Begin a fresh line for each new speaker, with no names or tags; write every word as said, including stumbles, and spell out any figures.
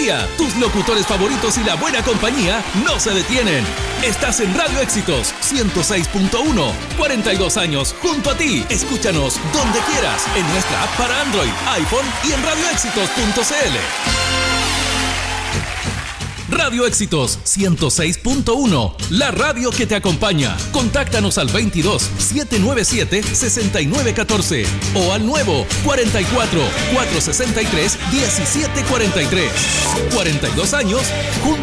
día, tus locutores favoritos y la buena compañía no se detienen. Estás en Radio Éxitos ciento seis punto uno. cuarenta y dos años junto a ti. Escúchanos donde quieras en nuestra app para Android, iPhone y en radio éxitos punto c l. Radio Éxitos ciento seis punto uno, la radio que te acompaña. Contáctanos al veintidós, setecientos noventa y siete, sesenta y nueve catorce o al nuevo cuarenta y cuatro, cuatrocientos sesenta y tres, diecisiete cuarenta y tres. cuarenta y dos años junto